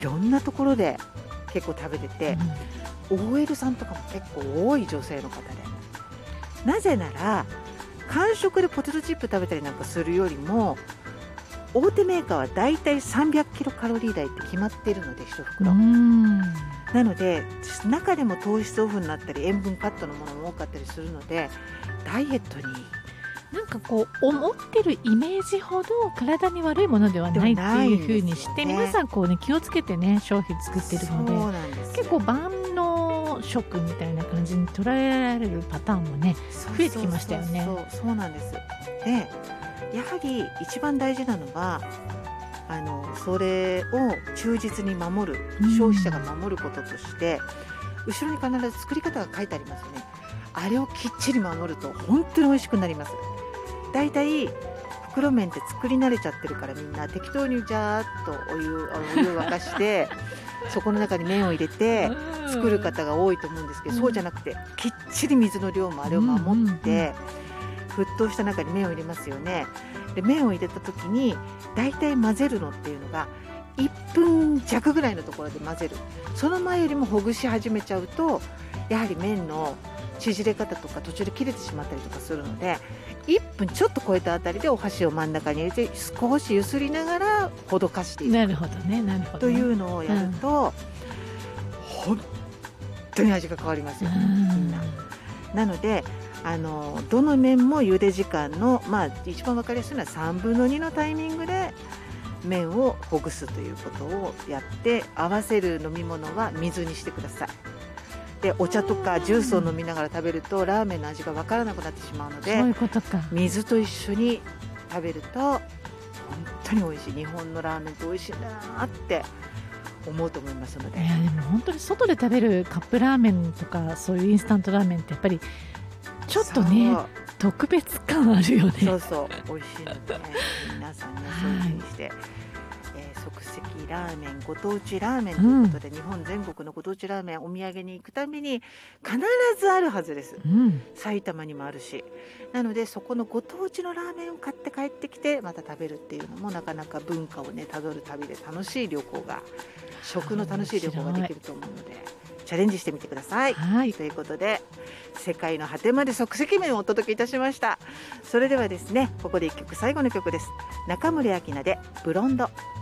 いろんなところで結構食べてて、OL さんとかも結構多い女性の方で、なぜなら間食でポテトチップ食べたりなんかするよりも、大手メーカーはだいたい300キロカロリー台って決まっているので、1袋なので、中でも糖質オフになったり塩分カットのものも多かったりするので、ダイエットになんかこう思ってるイメージほど体に悪いものではないっていう風にして、皆さんこうね気をつけてね商品作ってるので、 そうなんです。 結構万能食みたいな感じに捉えられるパターンもね増えてきましたよね。 そうなんです。で、やはり一番大事なのはそれを忠実に守る、消費者が守ることとして、後ろに必ず作り方が書いてありますよね。あれをきっちり守ると本当に美味しくなります。だいたい袋麺って作り慣れちゃってるから、みんな適当にジャーっとお湯を沸かしてそこの中に麺を入れて作る方が多いと思うんですけど、そうじゃなくてきっちり水の量もあれを守って、沸騰した中に麺を入れますよね。で、麺を入れた時にだいたい混ぜるのっていうのが1分弱ぐらいのところで混ぜる。その前よりもほぐし始めちゃうと、やはり麺の縮れ方とか途中で切れてしまったりとかするので、1分ちょっと超えたあたりでお箸を真ん中に入れて少しゆすりながらほどかしていく。 なるほどね、なるほどね。 というのをやると、本当に味が変わりますよ、みんな。なのでどの麺も茹で時間の、一番分かりやすいのは3分の2のタイミングで麺をほぐすということをやって、合わせる飲み物は水にしてください。で、お茶とかジュースを飲みながら食べるとラーメンの味が分からなくなってしまうので、 そういうことか。 水と一緒に食べると本当に美味しい。日本のラーメンって美味しいなって思うと思いますので。 いやでも本当に外で食べるカップラーメンとかそういうインスタントラーメンってやっぱりちょっとね特別感あるよね。 そうそう、美味しいので、皆さんね、そういう風にして、即席ラーメン、ご当地ラーメンということで、日本全国のご当地ラーメンお土産に行くたびに必ずあるはずです、埼玉にもあるし。なのでそこのご当地のラーメンを買って帰ってきてまた食べるっていうのも、なかなか文化をねたどる旅で楽しい旅行が、食の楽しい旅行ができると思うので、チャレンジしてみてください。ということで、世界の果てまで即席麺をお届けいたしました。それではですね、ここで一曲、最後の曲です。中森明菜でブロンド。